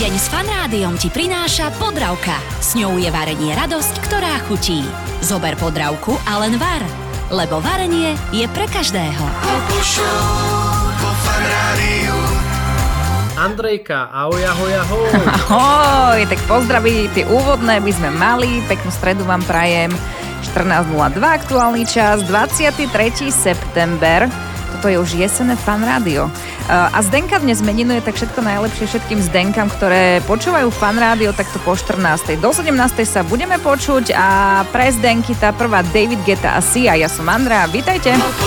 deň s Fan Rádiom ti prináša Podravka. S ňou je varenie radosť, ktorá chutí. Zober Podravku a len var, lebo varenie je pre každého. Andrejka, ahoj, ahoj, ahoj. Ahoj, tak pozdraví, tie úvodné by sme mali, peknú stredu vám prajem. 14.02 aktuálny čas, 23. september. Toto je už jesenné Fan Rádio. A Zdenka dnes meninuje, tak všetko najlepšie všetkým Zdenkám, ktoré počúvajú Fan Rádio takto po 14. Do 17. sa budeme počuť a pre Zdenky tá prvá David Guetta a Sia. Ja som Andrea, vítajte.